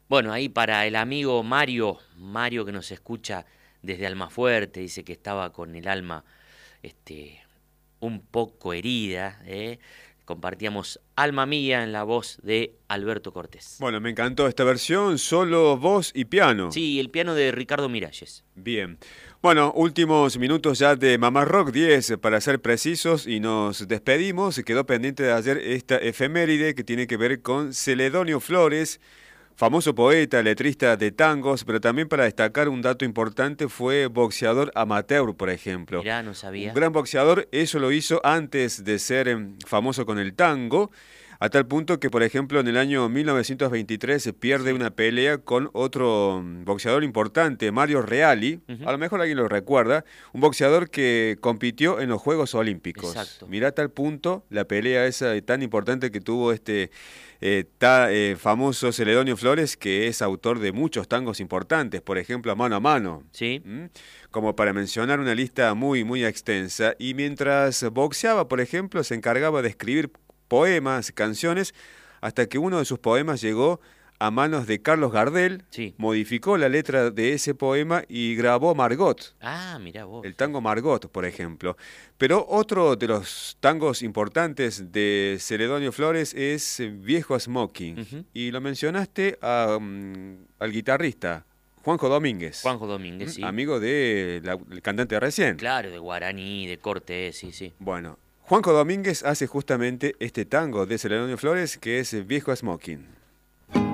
Bueno, ahí para el amigo Mario que nos escucha desde Almafuerte, dice que estaba con el alma este, un poco herida, ¿eh? Compartíamos Alma Mía en la voz de Alberto Cortés. Bueno, me encantó esta versión, solo voz y piano. Sí, el piano de Ricardo Miralles. Bien. Bueno, últimos minutos ya de Mamá Rock 10 para ser precisos y nos despedimos. Quedó pendiente de ayer esta efeméride que tiene que ver con Celedonio Flores, famoso poeta, letrista de tangos, pero también para destacar un dato importante fue boxeador amateur, por ejemplo. Mirá, no Un sabía. gran boxeador, eso lo hizo antes de ser famoso con el tango, a tal punto que, por ejemplo, en el año 1923 se pierde Sí. una pelea con otro boxeador importante, Mario Reali, a Ujú. lo mejor alguien lo recuerda, un boxeador que compitió en los Juegos Olímpicos. Exacto. Mirá a tal punto la pelea esa tan importante que tuvo este famoso Celedonio Flores, que es autor de muchos tangos importantes, por ejemplo, A Mano a Mano, Sí. ¿m? Como para mencionar una lista muy, muy extensa. Y mientras boxeaba, por ejemplo, se encargaba de escribir poemas, canciones, hasta que uno de sus poemas llegó a manos de Carlos Gardel, Sí. modificó la letra de ese poema y grabó Margot. Ah, mirá vos, El sí. tango Margot, por ejemplo. Pero otro de los tangos importantes de Celedonio Flores es Viejo Smoking. Ujú. Y lo mencionaste al guitarrista, Juanjo Domínguez, Juanjo Domínguez, sí. amigo del cantante de recién. Claro, de Guaraní, de Cortés, sí, sí. Bueno, Juanjo Domínguez hace justamente este tango de Celedonio Flores que es Viejo Smoking.